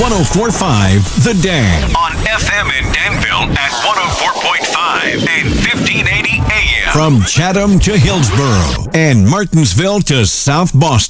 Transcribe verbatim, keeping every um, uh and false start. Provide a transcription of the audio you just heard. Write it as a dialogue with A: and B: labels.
A: one oh four point five The Dan.
B: On F M in Danville at one oh four point five and fifteen eighty A M.
A: From Chatham to Hillsboro and Martinsville to South Boston.